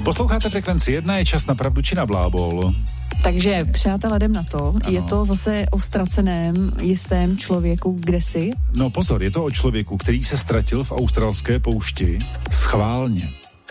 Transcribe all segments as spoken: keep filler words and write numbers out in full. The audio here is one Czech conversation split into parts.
Posloucháte Frekvenci jedna, je čas na pravdu či na blábol. Takže, přátelé, jdem na to. Ano. Je to zase o ztraceném jistém člověku kdesi? No pozor, je to o člověku, který se ztratil v australské poušti schválně.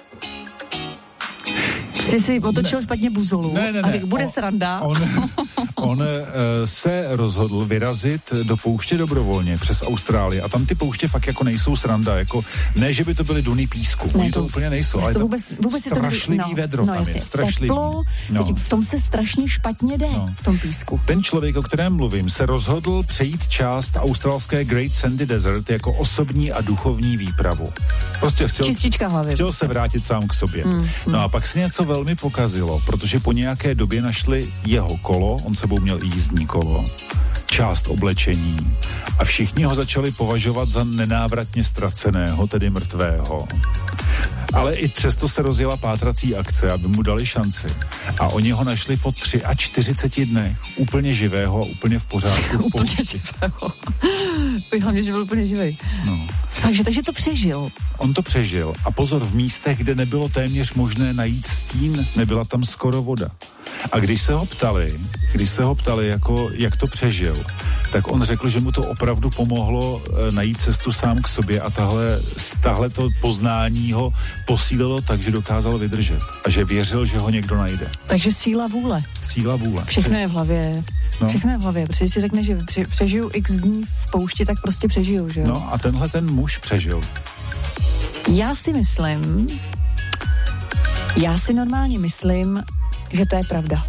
Jsi si otočil ne, špatně buzolu ne, ne, ne, a řekl, bude on, sranda. On, on uh, se rozhodl vyrazit do pouště dobrovolně přes Austrálii a tam ty pouště fakt jako nejsou sranda, jako ne, že by to byly duny písku, ne, oni to, to úplně nejsou, ale to tam vůbec, vůbec strašlivý to, no, vedro no, tam jasně, je, strašlivý. Teplo, no. teď v tom se strašně špatně jde, no. v tom písku. Ten člověk, o kterém mluvím, se rozhodl přejít část australské Great Sandy Desert jako osobní a duchovní výpravu. Prostě chtěl, Čistička hlavy. Chtěl se vrátit sám k sobě. Mm, no a pak si něco velmi pokazilo, protože po nějaké době našli jeho kolo, on sebou měl i jízdní kolo, část oblečení a všichni ho začali považovat za nenávratně ztraceného, tedy mrtvého. Ale i přesto se rozjela pátrací akce, aby mu dali šanci. A oni ho našli po čtyřiceti třech dnech. Úplně živého a úplně v pořádku. V úplně živého. Hlavně, že byl úplně živej. No. Takže, takže to přežil. On to přežil. A pozor, v místech, kde nebylo téměř možné najít stín, nebyla tam skoro voda. A když se ho ptali, když se ho ptali, jako, jak to přežil, tak on řekl, že mu to opravdu pomohlo e, najít cestu sám k sobě a tahle, tahle to poznání ho posílilo tak, že dokázal vydržet. A že věřil, že ho někdo najde. Takže síla vůle. Síla vůle. Všechno je v hlavě. No. Všechno je v hlavě, protože si řekne, že pře- přežiju x dní v poušti, tak prostě přežiju, že jo? No a tenhle ten muž přežil. Já si myslím, já si normálně myslím, že to je pravda.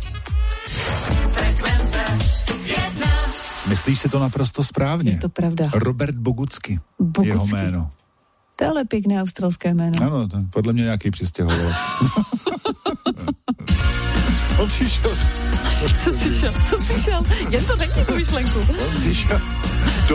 Myslíš si to naprosto správně? Je to pravda. Robert Bogucky, Bogucky. Jeho jméno. To je ale pěkné australské jméno. Ano, to podle mě nějaký přistěhoval. On si šel. Co jsi šel? Co jsi šel? Jen to řekni tu myšlenku. On si šel